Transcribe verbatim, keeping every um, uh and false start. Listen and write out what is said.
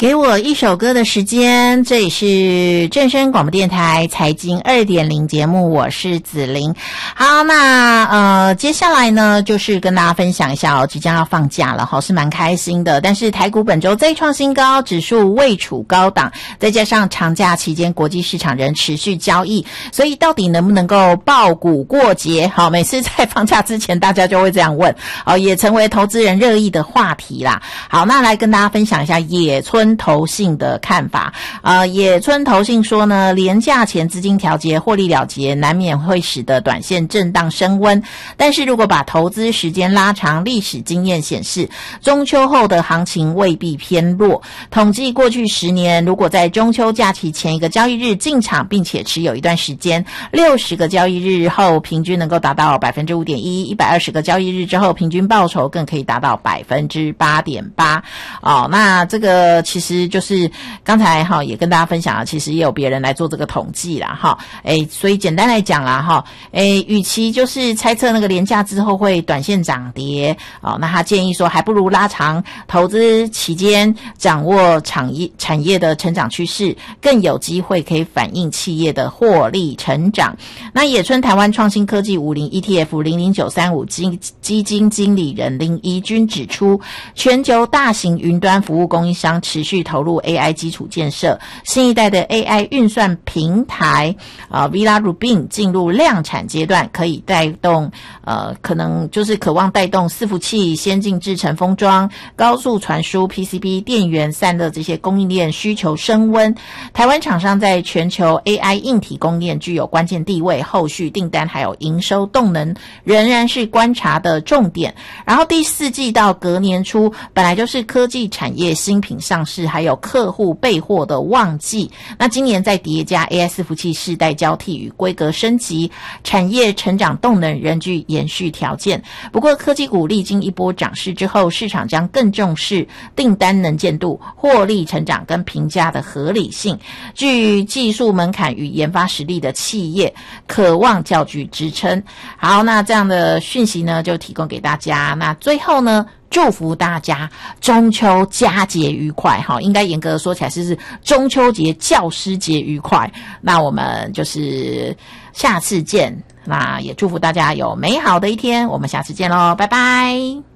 给我一首歌的时间，这里是正声广播电台财经 二点零 节目，我是子琳。好，那呃接下来呢就是跟大家分享一下哦，即将要放假了齁，是蛮开心的。但是台股本周再创新高，指数位处高档，再加上长假期间国际市场仍持续交易，所以到底能不能够抱股过节？好，每次在放假之前大家就会这样问，哦，也成为投资人热议的话题啦。好，那来跟大家分享一下野村投信的看法。呃，野村投信说呢，连假前资金调节获利了结，难免会使得短线震荡升温，但是如果把投资时间拉长，历史经验显示中秋后的行情未必偏弱。统计过去十年，如果在中秋假期前一个交易日进场并且持有一段时间，六十个交易日后平均能够达到 百分之五点一， 一百二十个交易日之后平均报酬更可以达到 百分之八点八。 哦，那这个其实就是刚才哈也跟大家分享了，其实也有别人来做这个统计啦哈。诶，所以简单来讲啦哈，诶，与其就是猜测那个连假之后会短线涨跌，哦，那他建议说还不如拉长投资期间，掌握产业产业的成长趋势，更有机会可以反映企业的获利成长。那野村台湾创新科技五零 E T F 零零九三五 基基金经理人林一君指出，全球大型云端服务供应商持续投入 A I 基础建设，新一代的 A I 运算平台呃 Vera Rubin 进入量产阶段，可以带动呃可能就是渴望带动伺服器、先进制程封装、高速传输 P C B 电源散热这些供应链需求升温。台湾厂商在全球 A I 硬体供应链具有关键地位，后续订单还有营收动能仍然是观察的重点。然后第四季到隔年初本来就是科技产业新品上市还有客户备货的旺季，那今年再叠加 A I 伺服器世代交替与规格升级，产业成长动能仍具延续条件。不过科技股历经一波涨势之后，市场将更重视订单能见度、获利成长跟评价的合理性。具技术门槛与研发实力的企业渴望较具支撑。好，那这样的讯息呢就提供给大家。那最后呢，祝福大家中秋佳节愉快哈，应该严格的说起来是是中秋节教师节愉快。那我们就是下次见，那也祝福大家有美好的一天，我们下次见咯，拜拜。